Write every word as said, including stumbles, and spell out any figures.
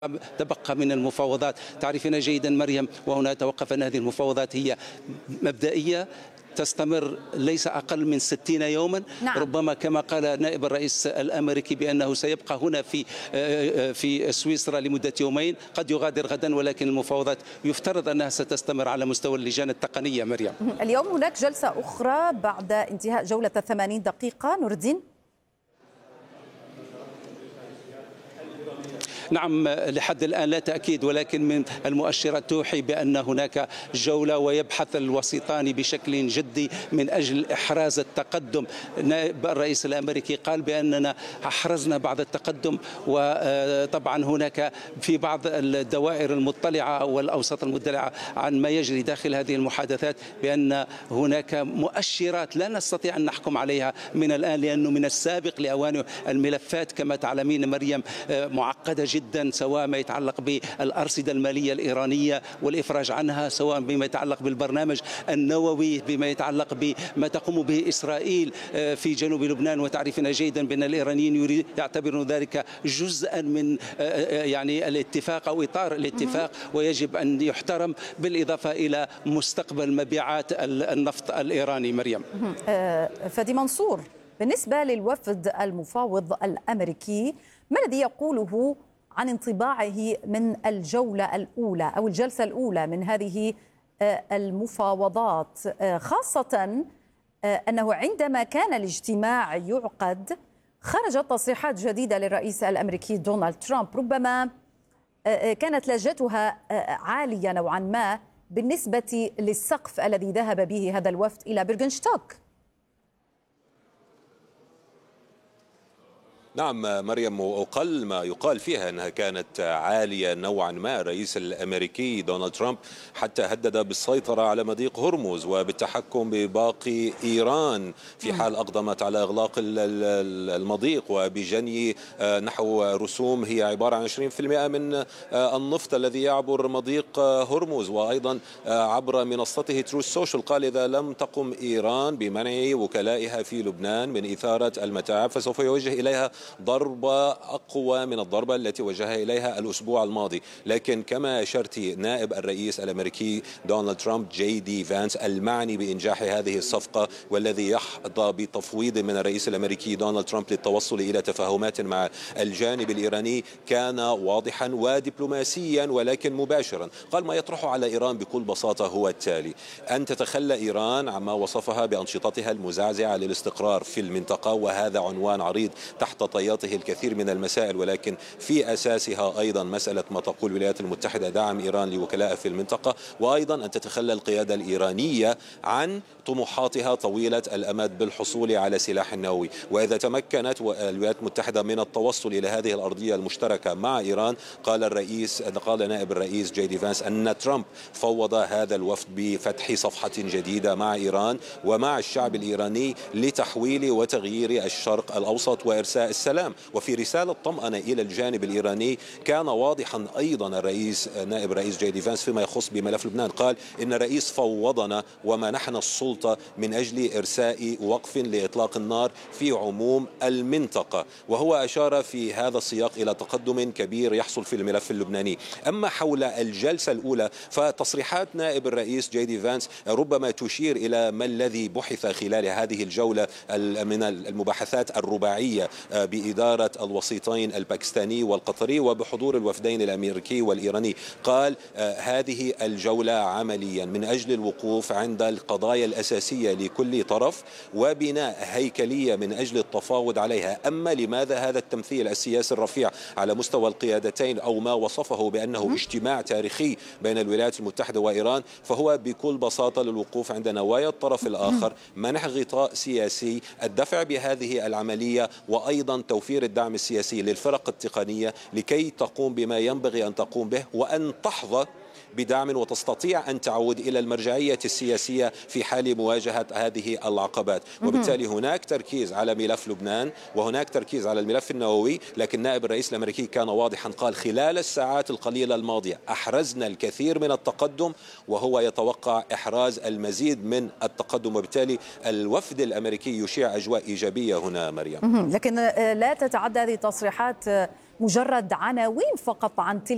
تبقى من المفاوضات. تعرفين جيدا مريم، وهنا أتوقف أن هذه المفاوضات هي مبدئية تستمر ليس أقل من ستين يوما. نعم. ربما كما قال نائب الرئيس الأمريكي بأنه سيبقى هنا في في سويسرا لمدة يومين، قد يغادر غدا، ولكن المفاوضات يفترض أنها ستستمر على مستوى اللجان التقنية. مريم، اليوم هناك جلسة أخرى بعد انتهاء جولة الثمانين دقيقة. نور الدين. نعم، لحد الآن لا تأكيد، ولكن من المؤشرات توحي بأن هناك جولة ويبحث الوسيطان بشكل جدي من أجل إحراز التقدم. نائب الرئيس الأمريكي قال بأننا أحرزنا بعض التقدم، وطبعا هناك في بعض الدوائر المطلعة والأوساط المطلعة عن ما يجري داخل هذه المحادثات بأن هناك مؤشرات لا نستطيع أن نحكم عليها من الآن، لأنه من السابق لأوانه. الملفات كما تعلمين مريم معقدة جدا جدا، سواء ما يتعلق بالأرصدة المالية الإيرانية والإفراج عنها، سواء بما يتعلق بالبرنامج النووي، بما يتعلق بما تقوم به إسرائيل في جنوب لبنان. وتعرفين جيدا بأن الإيرانيين يعتبرون ذلك جزءا من يعني الاتفاق أو إطار الاتفاق، ويجب أن يحترم، بالإضافة إلى مستقبل مبيعات النفط الإيراني. مريم، فادي منصور، بالنسبة للوفد المفاوض الأمريكي، ما الذي يقوله عن انطباعه من الجولة الأولى أو الجلسة الأولى من هذه المفاوضات، خاصة أنه عندما كان الاجتماع يعقد خرجت تصريحات جديدة للرئيس الأمريكي دونالد ترامب ربما كانت لهجتها عالية نوعا ما بالنسبة للسقف الذي ذهب به هذا الوفد إلى بيرغنشتوك؟ نعم مريم، وأقل ما يقال فيها أنها كانت عالية نوعا ما. الرئيس الأمريكي دونالد ترامب حتى هدد بالسيطرة على مضيق هرمز وبالتحكم بباقي إيران في حال أقدمت على إغلاق المضيق، وبجني نحو رسوم هي عبارة عن عشرين بالمئة من النفط الذي يعبر مضيق هرمز. وأيضا عبر منصته تروث سوشيال قال إذا لم تقم إيران بمنع وكلائها في لبنان من إثارة المتاعب فسوف يوجه إليها ضربة أقوى من الضربة التي وجهها إليها الأسبوع الماضي. لكن كما أشرت، نائب الرئيس الأمريكي دونالد ترامب جي دي فانس المعني بإنجاح هذه الصفقة والذي يحظى بتفويض من الرئيس الأمريكي دونالد ترامب للتوصل إلى تفاهمات مع الجانب الإيراني كان واضحا ودبلوماسيا ولكن مباشرا. قال ما يطرحه على إيران بكل بساطة هو التالي: أن تتخلى إيران عما وصفها بأنشطتها المزعزعة للاستقرار في المنطقة، وهذا عنوان عريض تحت طياته الكثير من المسائل، ولكن في أساسها أيضا مسألة ما تقول الولايات المتحدة دعم إيران لوكلاء في المنطقة، وأيضا أن تتخلى القيادة الإيرانية عن طموحاتها طويلة الأمد بالحصول على سلاح نووي. وإذا تمكنت الولايات المتحدة من التوصل إلى هذه الأرضية المشتركة مع إيران، قال الرئيس قال نائب الرئيس جي دي فانس أن ترامب فوض هذا الوفد بفتح صفحة جديدة مع إيران ومع الشعب الإيراني لتحويل وتغيير الشرق الأوسط وإرساء السلام. وفي رسالة طمأنة إلى الجانب الإيراني كان واضحا أيضا الرئيس نائب الرئيس جي دي فانس فيما يخص بملف لبنان. قال إن الرئيس فوضنا ومنحنا السلطة من أجل إرساء وقف لإطلاق النار في عموم المنطقة، وهو أشار في هذا السياق إلى تقدم كبير يحصل في الملف اللبناني. أما حول الجلسة الأولى فتصريحات نائب الرئيس جي دي فانس ربما تشير إلى ما الذي بحث خلال هذه الجولة من المباحثات الرباعية بإدارة الوسيطين الباكستاني والقطري وبحضور الوفدين الأمريكي والإيراني. قال آه هذه الجولة عمليا من أجل الوقوف عند القضايا الأساسية لكل طرف وبناء هيكلية من أجل التفاوض عليها. أما لماذا هذا التمثيل السياسي الرفيع على مستوى القيادتين أو ما وصفه بأنه اجتماع تاريخي بين الولايات المتحدة وإيران، فهو بكل بساطة للوقوف عند نوايا الطرف الآخر، منح غطاء سياسي، الدفع بهذه العملية، وأيضا توفير الدعم السياسي للفرق التقنية لكي تقوم بما ينبغي أن تقوم به، وأن تحظى بدعم وتستطيع أن تعود إلى المرجعية السياسية في حال مواجهة هذه العقبات. وبالتالي هناك تركيز على ملف لبنان وهناك تركيز على الملف النووي. لكن نائب الرئيس الأمريكي كان واضحا، قال خلال الساعات القليلة الماضية أحرزنا الكثير من التقدم وهو يتوقع إحراز المزيد من التقدم، وبالتالي الوفد الأمريكي يشيع أجواء إيجابية هنا مريم. لكن لا تتعدى هذه التصريحات مجرد عناوين فقط عن تلك